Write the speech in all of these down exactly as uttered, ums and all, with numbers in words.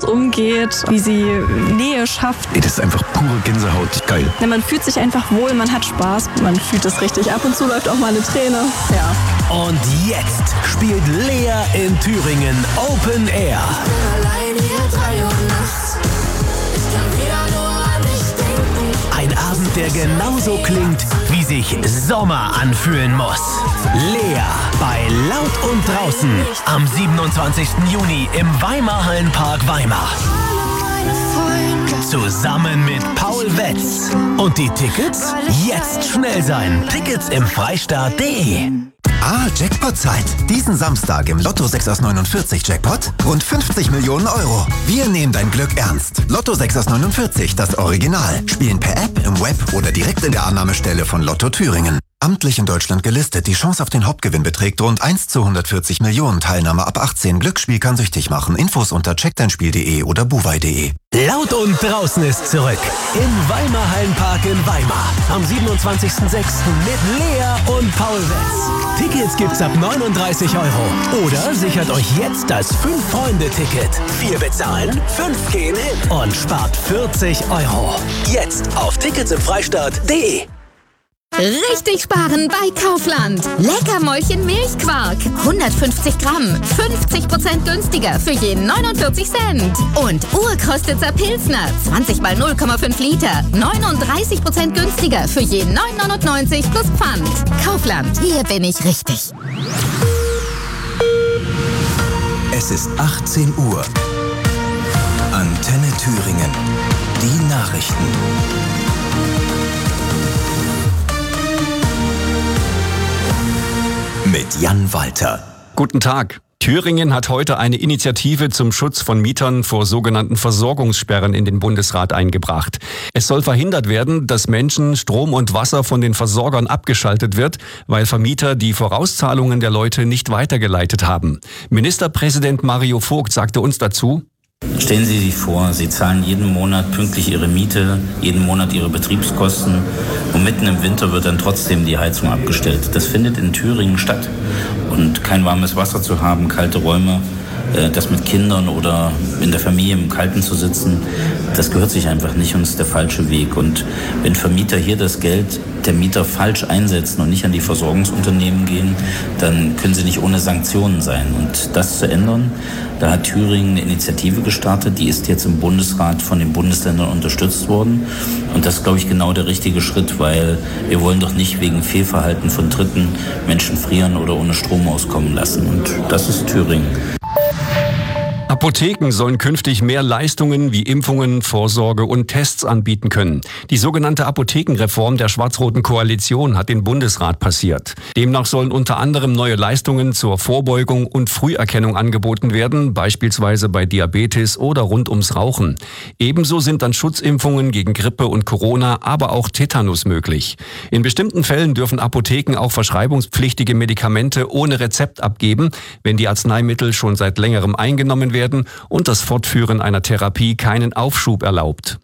umgeht, wie sie Nähe schafft. Ey, das ist einfach pure Gänsehaut. Geil. Ja, man fühlt sich einfach wohl, man hat Spaß, man fühlt es richtig. Ab und zu läuft auch mal eine Träne. Ja. Und jetzt spielt Lea in Thüringen Open Air. Ein Abend, der genauso klingt, wie sich Sommer anfühlen muss. Lea bei Laut und Draußen am siebenundzwanzigsten Juni im Weimar Hallenpark Weimar. Zusammen mit Paul Wetz. Und die Tickets? Jetzt schnell sein. Tickets im Freistaat punkt de. Ah, Jackpot-Zeit. Diesen Samstag im Lotto sechs aus neunundvierzig Jackpot rund fünfzig Millionen Euro. Wir nehmen dein Glück ernst. Lotto sechs aus neunundvierzig, das Original. Spielen per App, im Web oder direkt in der Annahmestelle von Lotto Thüringen. Amtlich in Deutschland gelistet. Die Chance auf den Hauptgewinn beträgt rund eins zu hundertvierzig Millionen. Teilnahme ab achtzehn. Glücksspiel kann süchtig machen. Infos unter check dein spiel punkt de oder buwei punkt de. Laut und Draußen ist zurück. Im Weimar Hallenpark in Weimar. Am siebenundzwanzigsten sechsten mit Lea und Paul Wetz. Tickets gibt's ab neununddreißig Euro. Oder sichert euch jetzt das fünf-Freunde-Ticket. Vier bezahlen, fünf gehen hin und spart vierzig Euro. Jetzt auf Tickets im Freistaat punkt de. Richtig sparen bei Kaufland. Leckermäulchen Milchquark. hundertfünfzig Gramm. fünfzig Prozent günstiger für jeden neunundvierzig Cent. Und Urkostitzer Pilsner. zwanzig mal null Komma fünf Liter. neununddreißig Prozent günstiger für jeden neun neunundneunzig plus Pfand. Kaufland. Hier bin ich richtig. Es ist achtzehn Uhr. Antenne Thüringen. Die Nachrichten. Mit Jan Walter. Guten Tag. Thüringen hat heute eine Initiative zum Schutz von Mietern vor sogenannten Versorgungssperren in den Bundesrat eingebracht. Es soll verhindert werden, dass Menschen Strom und Wasser von den Versorgern abgeschaltet wird, weil Vermieter die Vorauszahlungen der Leute nicht weitergeleitet haben. Ministerpräsident Mario Vogt sagte uns dazu: Stellen Sie sich vor, Sie zahlen jeden Monat pünktlich Ihre Miete, jeden Monat Ihre Betriebskosten und mitten im Winter wird dann trotzdem die Heizung abgestellt. Das findet in Thüringen statt. Und kein warmes Wasser zu haben, kalte Räume, das mit Kindern oder in der Familie im Kalten zu sitzen, das gehört sich einfach nicht und ist der falsche Weg. Und wenn Vermieter hier das Geld der Mieter falsch einsetzen und nicht an die Versorgungsunternehmen gehen, dann können sie nicht ohne Sanktionen sein. Und das zu ändern, da hat Thüringen eine Initiative gestartet, die ist jetzt im Bundesrat von den Bundesländern unterstützt worden. Und das ist, glaube ich, genau der richtige Schritt, weil wir wollen doch nicht wegen Fehlverhalten von Dritten Menschen frieren oder ohne Strom auskommen lassen. Und das ist Thüringen. Apotheken sollen künftig mehr Leistungen wie Impfungen, Vorsorge und Tests anbieten können. Die sogenannte Apothekenreform der schwarz-roten Koalition hat den Bundesrat passiert. Demnach sollen unter anderem neue Leistungen zur Vorbeugung und Früherkennung angeboten werden, beispielsweise bei Diabetes oder rund ums Rauchen. Ebenso sind dann Schutzimpfungen gegen Grippe und Corona, aber auch Tetanus möglich. In bestimmten Fällen dürfen Apotheken auch verschreibungspflichtige Medikamente ohne Rezept abgeben, wenn die Arzneimittel schon seit längerem eingenommen werden und das Fortführen einer Therapie keinen Aufschub erlaubt.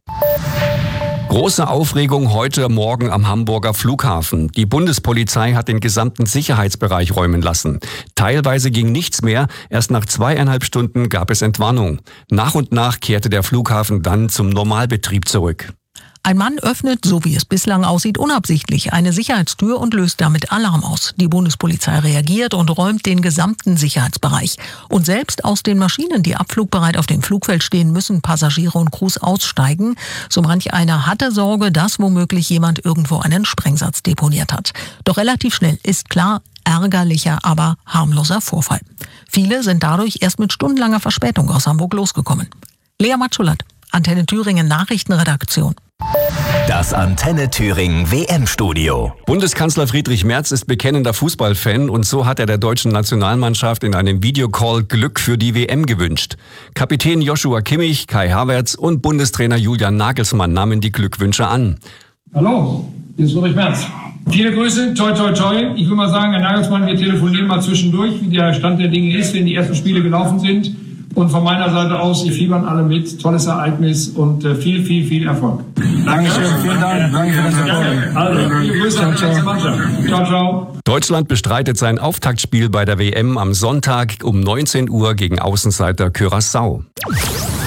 Große Aufregung heute Morgen am Hamburger Flughafen. Die Bundespolizei hat den gesamten Sicherheitsbereich räumen lassen. Teilweise ging nichts mehr. Erst nach zweieinhalb Stunden gab es Entwarnung. Nach und nach kehrte der Flughafen dann zum Normalbetrieb zurück. Ein Mann öffnet, so wie es bislang aussieht, unabsichtlich eine Sicherheitstür und löst damit Alarm aus. Die Bundespolizei reagiert und räumt den gesamten Sicherheitsbereich. Und selbst aus den Maschinen, die abflugbereit auf dem Flugfeld stehen, müssen Passagiere und Crews aussteigen. So manch einer hatte Sorge, dass womöglich jemand irgendwo einen Sprengsatz deponiert hat. Doch relativ schnell ist klar, ärgerlicher, aber harmloser Vorfall. Viele sind dadurch erst mit stundenlanger Verspätung aus Hamburg losgekommen. Lea Matschulat, Antenne Thüringen Nachrichtenredaktion. Das Antenne Thüringen W M-Studio. Bundeskanzler Friedrich Merz ist bekennender Fußballfan und so hat er der deutschen Nationalmannschaft in einem Videocall Glück für die W M gewünscht. Kapitän Joshua Kimmich, Kai Havertz und Bundestrainer Julian Nagelsmann nahmen die Glückwünsche an. Hallo, hier ist Friedrich Merz. Viele Grüße, toi toi toi. Ich will mal sagen, Herr Nagelsmann, wir telefonieren mal zwischendurch, wie der Stand der Dinge ist, wenn die ersten Spiele gelaufen sind. Und von meiner Seite aus, wir fiebern alle mit. Tolles Ereignis und äh, viel, viel, viel Erfolg. Dankeschön, vielen Dank. Danke für das Erfolg. Also, viele Grüße an die ganze Mannschaft. Ciao, ciao. Deutschland bestreitet sein Auftaktspiel bei der W M am Sonntag um neunzehn Uhr gegen Außenseiter Curaçao.